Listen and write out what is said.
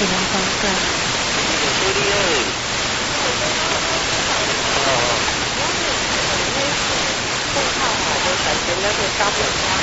能方向。 有力而已。哦。我感觉那个高